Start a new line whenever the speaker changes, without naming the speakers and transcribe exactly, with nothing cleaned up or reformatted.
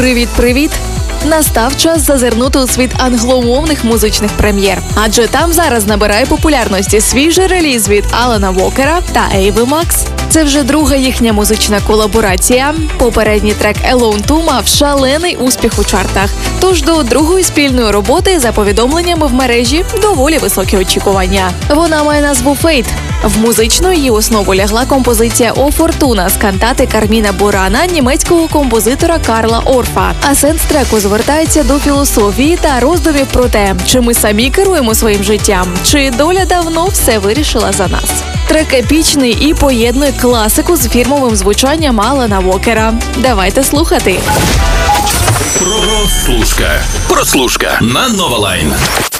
Привіт-привіт! Настав час зазирнути у світ англомовних музичних прем'єр. Адже там зараз набирає популярності свіжий реліз від Алана Вокера та Ейви Макс. Це вже друга їхня музична колаборація. Попередній трек «Alone two» мав шалений успіх у чартах. Тож до другої спільної роботи, за повідомленнями в мережі, доволі високі очікування. Вона має назву «Fate». В музичну її основу лягла композиція «О Фортуна» з кантати Карміна Бурана німецького композитора Карла Орфа. А сенс треку звертається до філософії та роздумів про те, чи ми самі керуємо своїм життям, чи доля давно все вирішила за нас. Трек епічний і поєднує класику з фірмовим звучанням Алана Вокера. Давайте слухати.
Прослушка. Прослушка на Нова Лайн.